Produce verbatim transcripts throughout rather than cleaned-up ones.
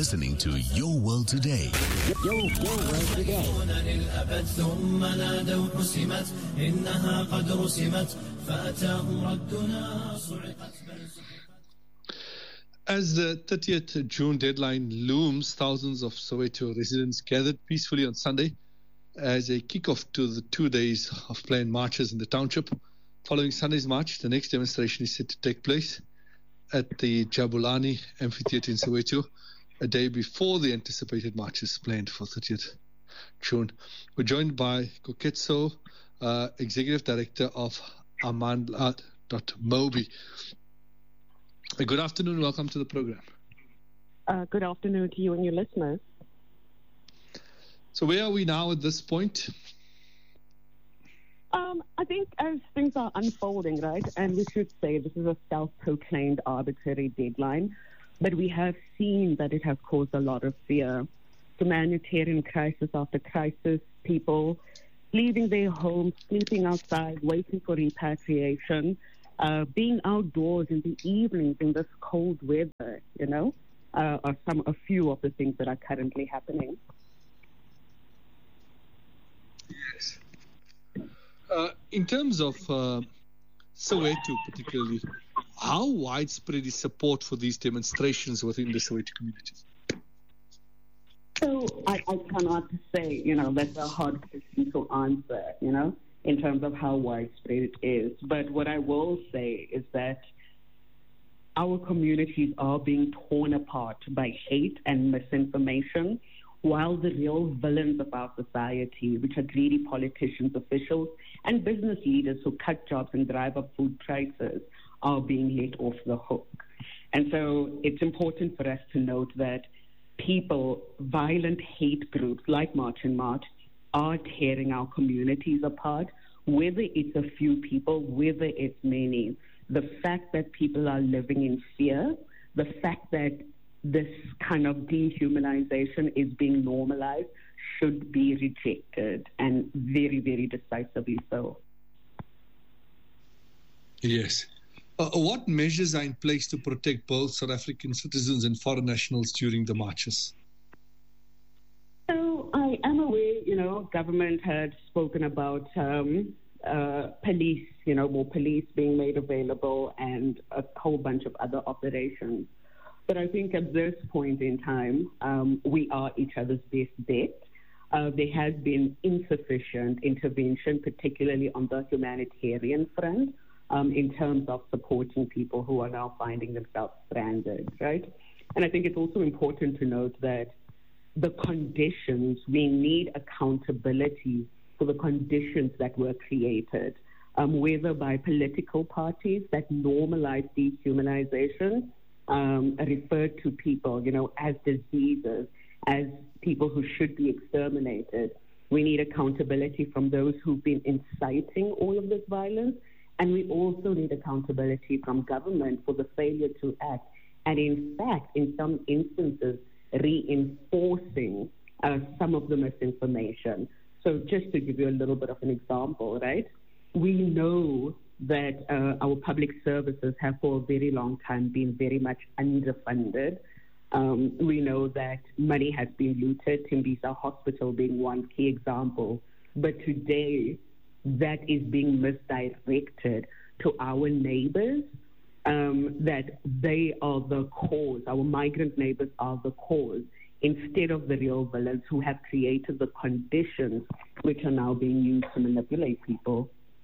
listening to Your World Today. Your, Your World Today. As the thirtieth of June deadline looms, thousands of Soweto residents gathered peacefully on Sunday as a kick-off to the two days of planned marches in the township. Following Sunday's march, the next demonstration is set to take place at the Jabulani Amphitheatre in Soweto, a day before the anticipated march is planned for thirtieth of June. We're joined by Koketso, uh, Executive Director of Amandla dot mobi. Uh, good afternoon, welcome to the program. Uh, good afternoon to you and your listeners. So where are we now at this point? Um, I think as things are unfolding, right, and we should say this is a self-proclaimed arbitrary deadline, but we have seen that it has caused a lot of fear. Humanitarian crisis after crisis, people leaving their homes, sleeping outside, waiting for repatriation, uh, being outdoors in the evenings in this cold weather, you know, uh, are some a few of the things that are currently happening. Yes. Uh, in terms of uh, Soweto particularly, how widespread is support for these demonstrations within the Soweto community? So I, I cannot say, you know, that's a hard question to answer, you know, in terms of how widespread it is. But what I will say is that our communities are being torn apart by hate and misinformation, while the real villains of our society, which are greedy politicians, officials, and business leaders who cut jobs and drive up food prices, are being let off the hook. And so it's important for us to note that people, violent hate groups like March and March, are tearing our communities apart, whether it's a few people, whether it's many. The fact that people are living in fear, the fact that this kind of dehumanization is being normalized should be rejected, and very, very decisively so. Yes. Uh, what measures are in place to protect both South African citizens and foreign nationals during the marches? So I am aware, you know, government had spoken about um, uh, police, you know, more police being made available and a whole bunch of other operations. But I think at this point in time, um, we are each other's best bet. Uh, there has been insufficient intervention, particularly on the humanitarian front, um, in terms of supporting people who are now finding themselves stranded, right? And I think it's also important to note that the conditions, we need accountability for the conditions that were created, um, whether by political parties that normalize dehumanization, Um, referred to people, you know, as diseases, as people who should be exterminated. We need accountability from those who've been inciting all of this violence, and we also need accountability from government for the failure to act, and in fact, in some instances, reinforcing uh, some of the misinformation. So just to give you a little bit of an example, right? We know that uh, our public services have for a very long time been very much underfunded. Um, we know that money has been looted, Timbisa Hospital being one key example. But today, that is being misdirected to our neighbors, um, that they are the cause, our migrant neighbors are the cause, instead of the real villains who have created the conditions which are now being used to manipulate people.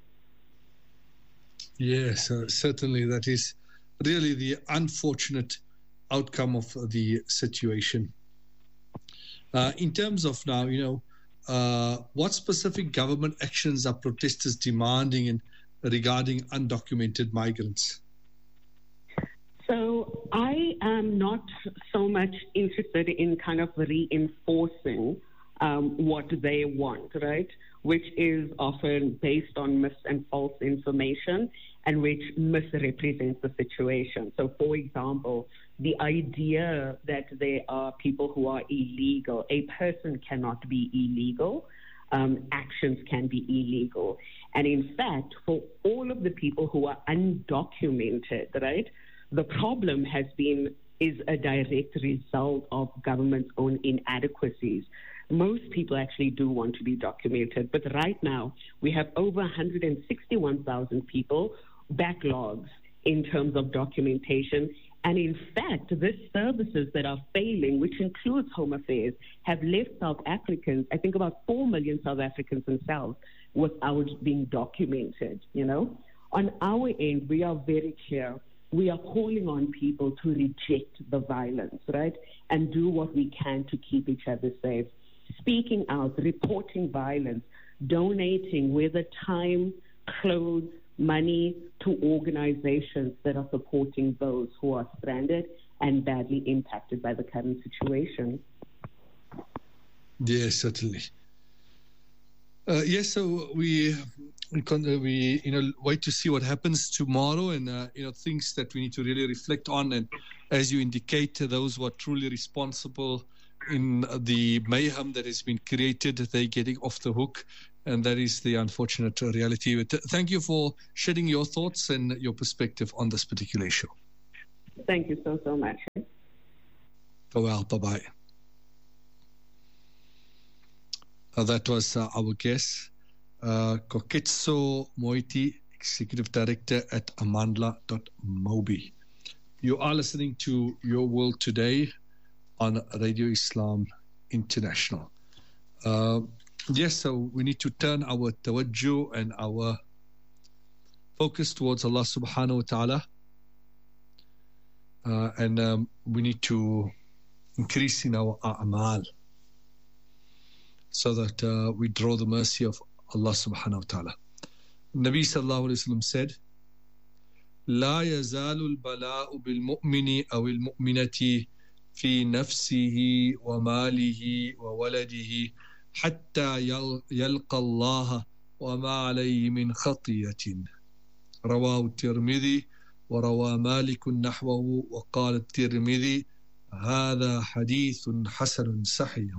Yes, uh, certainly that is really the unfortunate outcome of the situation. Uh, in terms of now, you know, uh, what specific government actions are protesters demanding in, regarding undocumented migrants? So I am not so much interested in kind of reinforcing um, what they want, right? Which is often based on mis and false information and which misrepresents the situation. So, for example, the idea that there are people who are illegal, a person cannot be illegal, um, actions can be illegal. And in fact, for all of the people who are undocumented, right, the problem has been is a direct result of government's own inadequacies. Most people actually do want to be documented, but right now we have over one hundred sixty-one thousand people backlogs in terms of documentation. And in fact, these services that are failing, which includes Home Affairs, have left South Africans, I think about four million South Africans themselves, without being documented, you know. On our end, we are very clear. We are calling on people to reject the violence, right, and do what we can to keep each other safe. Speaking out, reporting violence, donating, whether time, clothes, money, to organizations that are supporting those who are stranded and badly impacted by the current situation. Yes, certainly. Uh, yes, so we, we, we, you know, wait to see what happens tomorrow, and uh, you know, things that we need to really reflect on. And as you indicate, those who are truly responsible in the mayhem that has been created, they're getting off the hook. And that is the unfortunate reality. But thank you for shedding your thoughts and your perspective on this particular issue. Thank you so, so much. Oh, well, bye-bye. Uh, that was uh, our guest, uh, Koketso Moiti, Executive Director at amandla dot mobi. You are listening to Your World Today on Radio Islam International. Uh, Yes, so we need to turn our tawajjuh and our focus towards Allah subhanahu wa ta'ala. Uh, and um, we need to increase in our a'mal so that uh, we draw the mercy of Allah subhanahu wa ta'ala. Nabi sallallahu alayhi wa sallam said, لا يزال البلاء بالمؤمن أو المؤمنة في نفسه وماله وولده حتى يلقى الله وما عليه من خطية. رواه الترمذي وروى مالك نحوه وقال الترمذي هذا حديث حسن صحيح.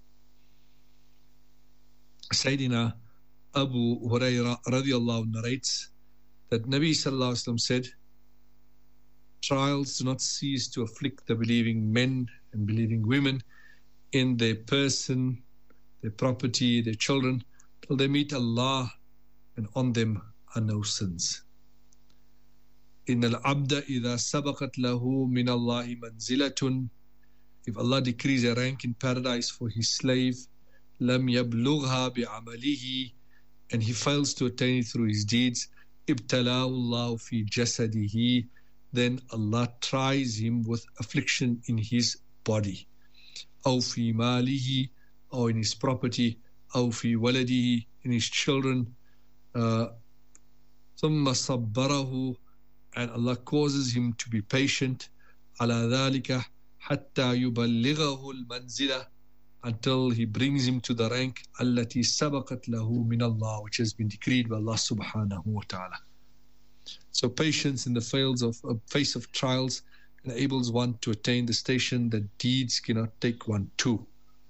Sayyidina Abu Huraira radiallahu anhu narrates that Nabi sallallahu alaihi wasallam said, trials do not cease to afflict the believing men and believing women in their person, their property, their children, till they meet Allah, and on them are no sins. إِنَّ الْعَبْدَ إِذَا سَبَقَتْ لَهُ مِنَ اللَّهِ مَنْزِلَةٌ. If Allah decrees a rank in paradise for His slave, لَمْ يَبْلُغْهَا بِعَمَلِهِ, and he fails to attain it through his deeds, ابْتَلَاهُ اللَّهُ فِي جَسَدِهِ, then Allah tries him with affliction in his body. أَوْ فِي مَالِهِ, or in his property, أو في ولده, in his children. uh, ثم صبره, and Allah causes him to be patient, على ذلك حتى يبلغه المنزلة, until he brings him to the rank التي سبقت له من الله, which has been decreed by Allah subhanahu wa ta'ala. So patience in the face of, uh, face of trials enables one to attain the station that deeds cannot take one to.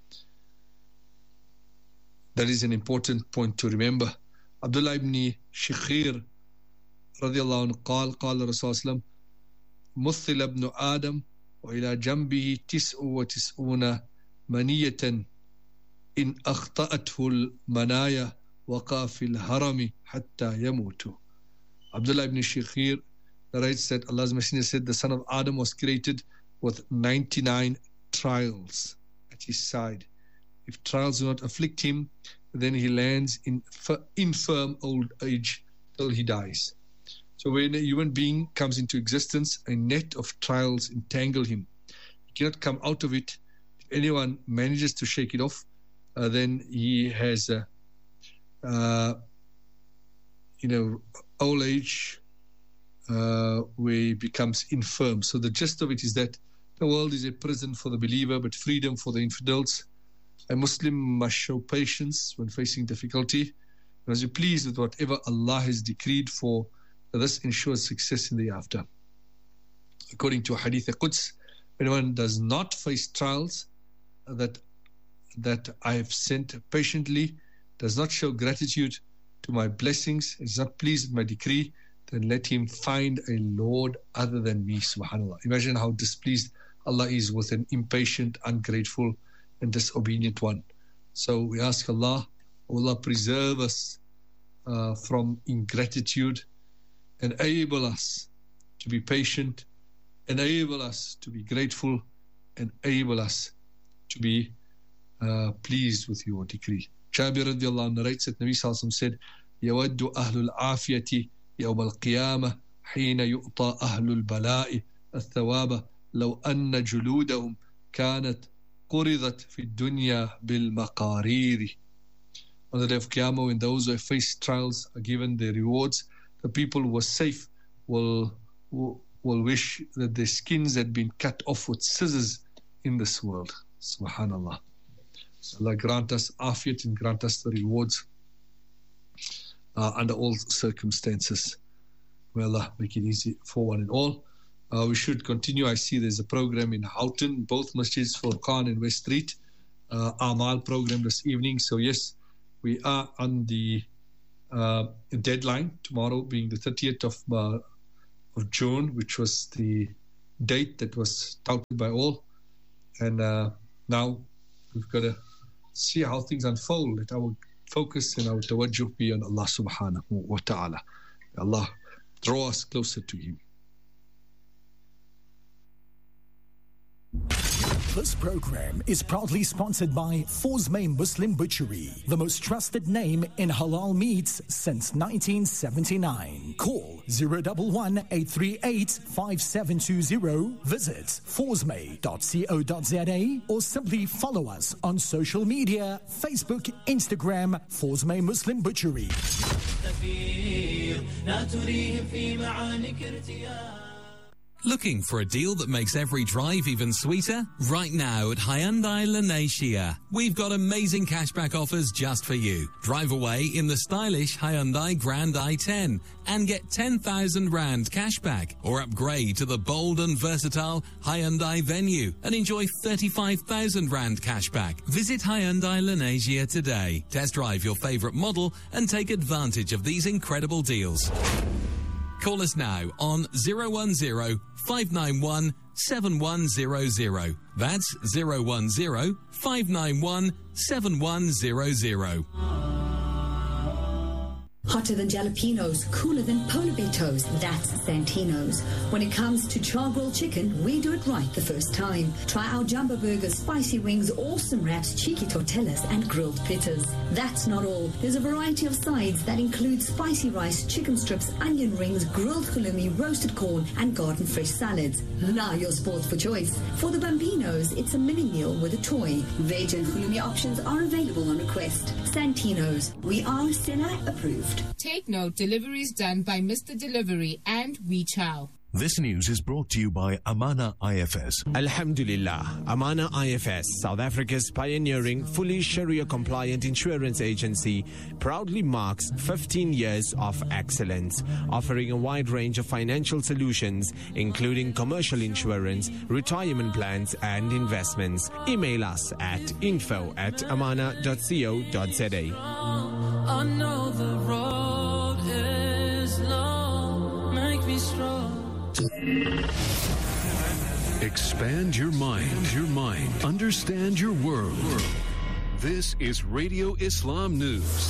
That is an important point to remember. Abdullah ibn Shikhir radiallahu anhu قال قال الرسول صلى الله عليه وسلم مثل ابن آدم وإلى جنبه تسع وتسعون منية إن أخطأته المنايا وقع في الهرم حتى يموت. Abdullah ibn Shikhir narrates that Allah's Messenger said the son of Adam was created with ninety-nine trials at his side. If trials do not afflict him, then he lands in infirm old age till he dies. So when a human being comes into existence, a net of trials entangle him. He cannot come out of it. If anyone manages to shake it off, uh, then he has a, uh, you know, old age uh, where he becomes infirm. So the gist of it is that the world is a prison for the believer, but freedom for the infidels. A Muslim must show patience when facing difficulty, and must be pleased with whatever Allah has decreed, for this ensures success in the after. According to Hadith Quds, when one does not face trials that that I have sent patiently, does not show gratitude to my blessings, is not pleased with my decree, then let him find a Lord other than me. Subhanallah. Imagine how displeased Allah is with an impatient, ungrateful and disobedient one. So we ask Allah, Allah preserve us uh, from ingratitude, enable us to be patient, enable us to be grateful, enable us to be uh, pleased with your decree. Jabir radiallahu anhu narrates that Nabi Sallallahu Alaihi Wasallam said, يود أهل العافية يوم القيامة حين يؤطى أهل البلاء الثواب لو أن جلودهم كانت قرضت في الدنيا بالمقارير. On the day of Qiyamah, when those who have faced trials are given their rewards, the people who were safe will, will, will wish that their skins had been cut off with scissors in this world. Subhanallah. So Allah grant us afiyat and grant us the rewards uh, under all circumstances. May Allah make it easy for one and all. Uh, we should continue. I see there's a program in Houghton, both masjids, Furqan and West Street, uh, Amal program this evening. So yes, we are on the uh, deadline, tomorrow being the thirtieth of, uh, of June, which was the date that was touted by all. And uh, now we've got to see how things unfold. Let our focus and our tawajjuh be on Allah subhanahu wa ta'ala. Allah draw us closer to Him. This program is proudly sponsored by Fawzmay Muslim Butchery, the most trusted name in halal meats since nineteen seventy-nine. Call zero one one, eight three eight, five seven two zero, visit fawzmay dot co dot za, or simply follow us on social media, Facebook, Instagram, Fawzmay Muslim Butchery. Looking for a deal that makes every drive even sweeter? Right now at Hyundai Lanesia, we've got amazing cashback offers just for you. Drive away in the stylish Hyundai Grand i ten and get ten thousand rand cashback, or upgrade to the bold and versatile Hyundai Venue and enjoy thirty-five thousand rand cashback. Visit Hyundai Lanesia today. Test drive your favorite model and take advantage of these incredible deals. Call us now on zero one zero, five nine one, seven one zero zero. That's zero one zero, five nine one, seven one zero zero. Hotter than jalapenos, cooler than polar bear toes, that's Santino's. When it comes to char-grilled chicken, we do it right the first time. Try our jumbo burgers, spicy wings, awesome wraps, cheeky tortillas, and grilled pitas. That's not all. There's a variety of sides that include spicy rice, chicken strips, onion rings, grilled halloumi, roasted corn, and garden fresh salads. Now your sports for choice. For the Bambinos, it's a mini meal with a toy. Veg and halloumi options are available on request. Santino's. We are Stella approved. Take note, deliveries done by Mister Delivery and We Chow. This news is brought to you by Amana I F S. Alhamdulillah, Amana I F S, South Africa's pioneering, fully Sharia-compliant insurance agency, proudly marks fifteen years of excellence, offering a wide range of financial solutions, including commercial insurance, retirement plans, and investments. Email us at info at amana dot co dot za. I know the road is long, make me strong. Expand your mind, your mind. Understand your world. This is Radio Islam News.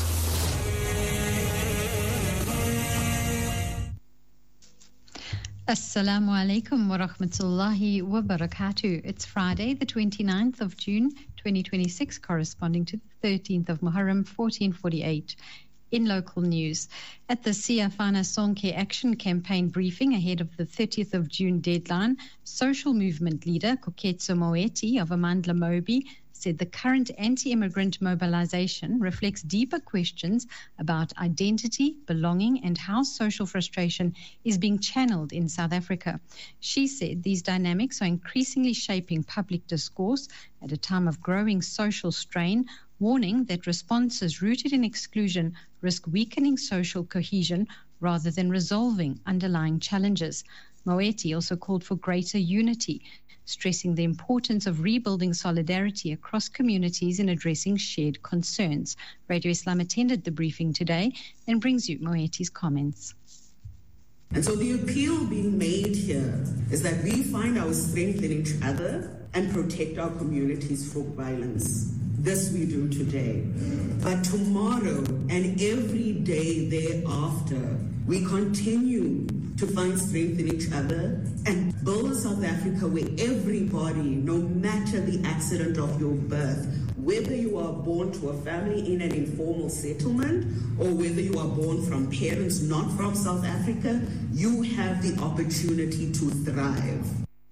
Assalamu alaikum wa rahmatullahi wa barakatuh. It's Friday, the twenty-ninth of June, twenty twenty-six, corresponding to the thirteenth of Muharram, fourteen forty-eight. In local news, at the Siafana Sonke Action Campaign briefing ahead of the thirtieth of June deadline, social movement leader Koketso Moeti of Amandla Mobi said the current anti-immigrant mobilization reflects deeper questions about identity, belonging, and how social frustration is being channeled in South Africa. She said these dynamics are increasingly shaping public discourse at a time of growing social strain, warning that responses rooted in exclusion risk weakening social cohesion rather than resolving underlying challenges. Moeti also called for greater unity, stressing the importance of rebuilding solidarity across communities in addressing shared concerns. Radio Islam attended the briefing today and brings you Moeti's comments. And so the appeal being made here is that we find our strength in each other and protect our communities from violence. This we do today. But tomorrow and every day thereafter, we continue to find strength in each other and build a South Africa where everybody, no matter the accident of your birth, whether you are born to a family in an informal settlement or whether you are born from parents not from South Africa, you have the opportunity to thrive.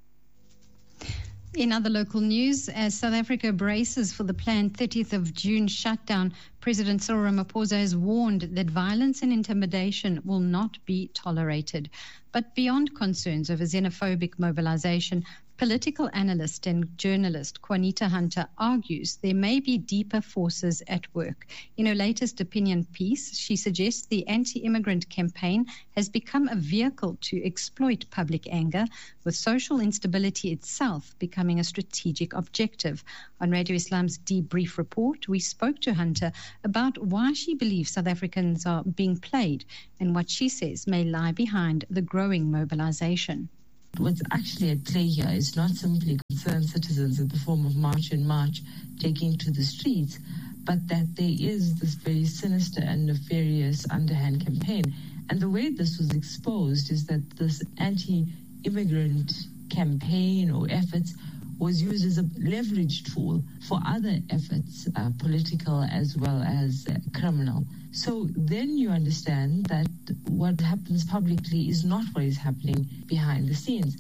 In other local news, as South Africa braces for the planned thirtieth of June shutdown, President Cyril Ramaphosa has warned that violence and intimidation will not be tolerated. But beyond concerns over xenophobic mobilization, political analyst and journalist Juanita Hunter argues there may be deeper forces at work. In her latest opinion piece, she suggests the anti-immigrant campaign has become a vehicle to exploit public anger, with social instability itself becoming a strategic objective. On Radio Islam's Debrief Report, we spoke to Hunter about why she believes South Africans are being played and what she says may lie behind the growing mobilization. What's actually at play here is not simply concerned citizens in the form of March and March taking to the streets, but that there is this very sinister and nefarious underhand campaign. And the way this was exposed is that this anti-immigrant campaign or efforts was used as a leverage tool for other efforts, uh, political as well as uh, criminal. So then you understand that what happens publicly is not what is happening behind the scenes.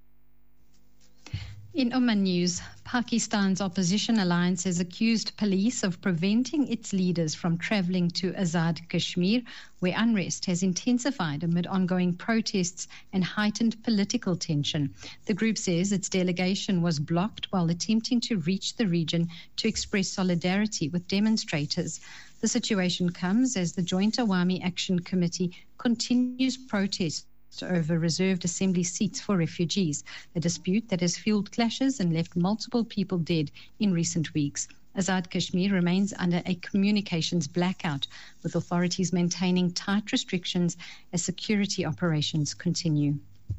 In Oman news, Pakistan's opposition alliance has accused police of preventing its leaders from travelling to Azad Kashmir, where unrest has intensified amid ongoing protests and heightened political tension. The group says its delegation was blocked while attempting to reach the region to express solidarity with demonstrators. The situation comes as the Joint Awami Action Committee continues protests over reserved assembly seats for refugees, a dispute that has fueled clashes and left multiple people dead in recent weeks. Azad Kashmir remains under a communications blackout, with authorities maintaining tight restrictions as security operations continue.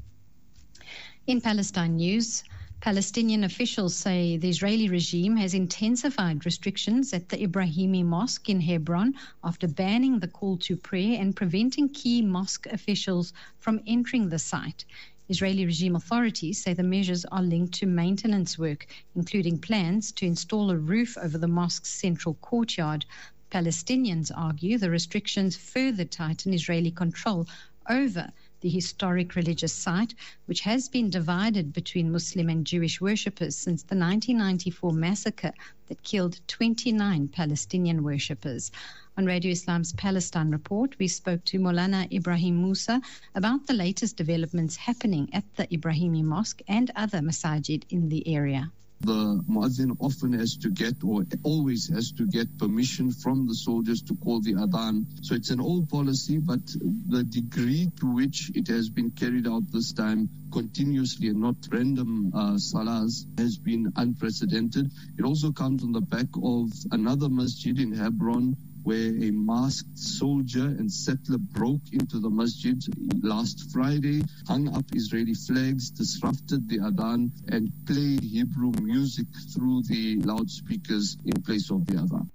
In Palestine news, Palestinian officials say the Israeli regime has intensified restrictions at the Ibrahimi Mosque in Hebron after banning the call to prayer and preventing key mosque officials from entering the site. Israeli regime authorities say the measures are linked to maintenance work, including plans to install a roof over the mosque's central courtyard. Palestinians argue the restrictions further tighten Israeli control over the historic religious site, which has been divided between Muslim and Jewish worshippers since the nineteen ninety-four massacre that killed twenty-nine Palestinian worshippers. On Radio Islam's Palestine Report, we spoke to Maulana Ibrahim Musa about the latest developments happening at the Ibrahimi Mosque and other masajid in the area. The muazzin often has to get, or always has to get, permission from the soldiers to call the adhan. So it's an old policy, but the degree to which it has been carried out this time continuously and not random uh, salahs has been unprecedented. It also comes on the back of another masjid in Hebron, where a masked soldier and settler broke into the masjid last Friday, hung up Israeli flags, disrupted the adhan, and played Hebrew music through the loudspeakers in place of the adhan.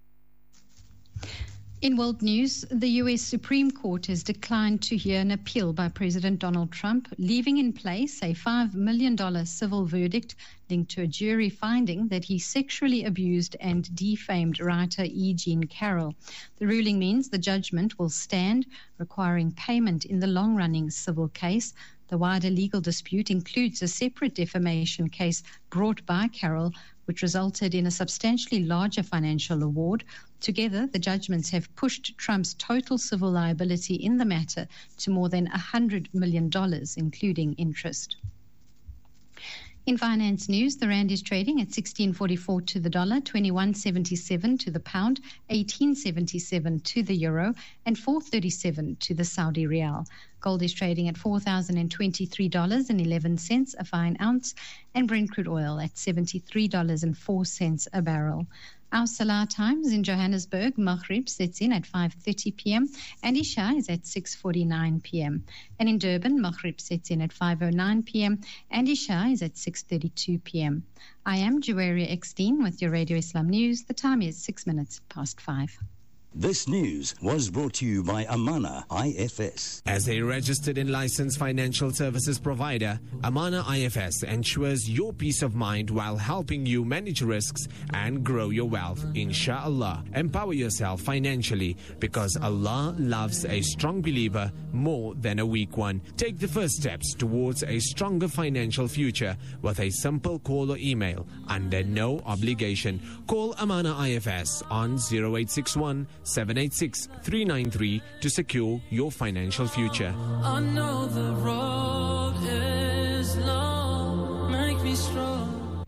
In world news, the U S Supreme Court has declined to hear an appeal by President Donald Trump, leaving in place a five million dollars civil verdict linked to a jury finding that he sexually abused and defamed writer E. Jean Carroll. The ruling means the judgment will stand, requiring payment in the long-running civil case. The wider legal dispute includes a separate defamation case brought by Carroll, which resulted in a substantially larger financial award. Together, the judgments have pushed Trump's total civil liability in the matter to more than one hundred million dollars, including interest. In finance news, the rand is trading at sixteen forty-four to the dollar, twenty-one seventy-seven to the pound, eighteen seventy-seven to the euro, and four thirty-seven to the Saudi rial. Gold is trading at four thousand twenty-three dollars and eleven cents a fine ounce, and Brent crude oil at seventy-three dollars and four cents a barrel. Our Salah times in Johannesburg, Maghrib sets in at five thirty p.m. and Isha is at six forty-nine p.m. And in Durban, Maghrib sets in at five oh nine p.m. and Isha is at six thirty-two p.m. I am Juwaria Eckstein with your Radio Islam News. The time is six minutes past five. This news was brought to you by Amana I F S. As a registered and licensed financial services provider, Amana I F S ensures your peace of mind while helping you manage risks and grow your wealth. Inshallah, empower yourself financially because Allah loves a strong believer more than a weak one. Take the first steps towards a stronger financial future with a simple call or email under no obligation. Call Amana I F S on zero eight six one, seven eight six, three nine three to secure your financial future. I know the road is long, make me strong.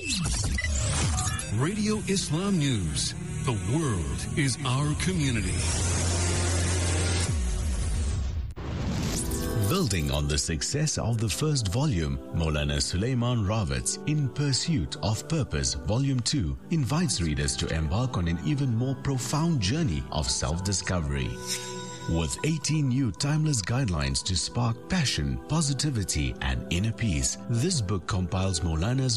Radio Islam News. The world is our community. Building on the success of the first volume, Maulana Sulaiman Rawat's In Pursuit of Purpose Volume two invites readers to embark on an even more profound journey of self-discovery. With eighteen new timeless guidelines to spark passion, positivity and inner peace, this book compiles Maulana's